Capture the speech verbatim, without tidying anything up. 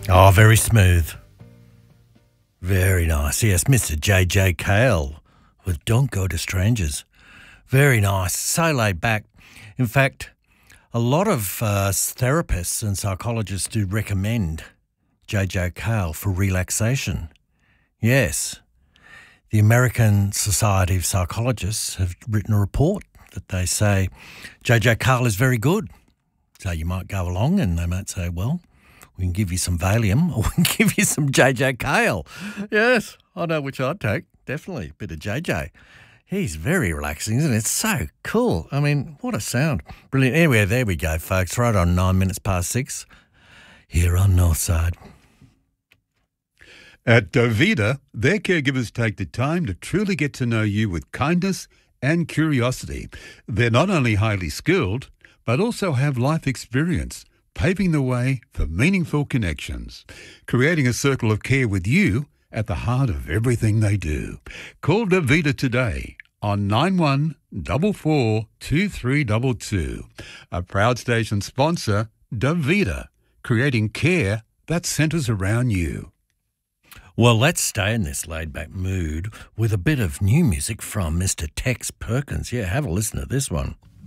Oh, very smooth. Very nice. Yes, Mister J J Cale with Don't Go to Strangers. Very nice. So laid back. In fact, a lot of uh, therapists and psychologists do recommend J J Cale for relaxation. Yes. The American Society of Psychologists have written a report that they say J J Cale is very good. So you might go along and they might say, well, we can give you some Valium or we can give you some J J Cale. Yes, I know which I'd take. Definitely a bit of J J. He's very relaxing, isn't it? It's so cool. I mean, what a sound. Brilliant. Anyway, there we go, folks. Right on nine minutes past six here on Northside. At Dovita, their caregivers take the time to truly get to know you with kindness and curiosity. They're not only highly skilled, but also have life experience, paving the way for meaningful connections, creating a circle of care with you at the heart of everything they do. Call Davita today on nine one four four two three two two. A proud station sponsor, Davita, creating care that centres around you. Well, let's stay in this laid-back mood with a bit of new music from Mister Tex Perkins. Yeah, have a listen to this one.